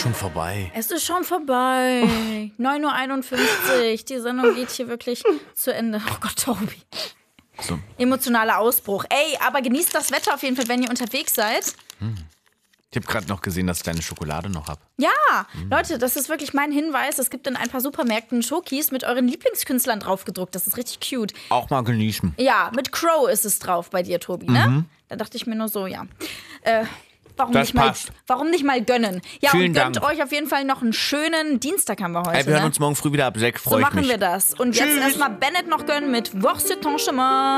schon vorbei. Es ist schon vorbei. 9:51 Uhr. Die Sendung geht hier wirklich zu Ende. Oh Gott, Tobi. So. Emotionaler Ausbruch. Ey, aber genießt das Wetter auf jeden Fall, wenn ihr unterwegs seid. Ich habe gerade noch gesehen, dass ich deine Schokolade noch habe. Ja, Leute, das ist wirklich mein Hinweis. Es gibt in ein paar Supermärkten Schokis mit euren Lieblingskünstlern draufgedruckt. Das ist richtig cute. Auch mal genießen. Ja, mit Crow ist es drauf bei dir, Tobi, ne? Da dachte ich mir nur so, ja. Warum nicht mal gönnen? Ja, Vielen und gönnt Dank. euch auf jeden Fall noch einen schönen Dienstag haben wir heute. Ey, wir hören Ne? uns morgen früh wieder ab 6, So freue ich mich. machen wir das. Und jetzt erstmal Bennett noch gönnen mit Voir ce ton chemin.